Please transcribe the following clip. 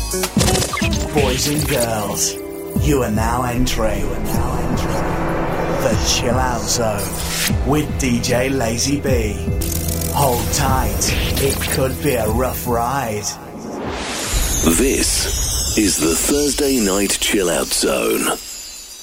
Boys and girls, you are now entering the Chill Out Zone with DJ Lazy B. Hold tight, it could be a rough ride. This is the Thursday Night Chill Out Zone.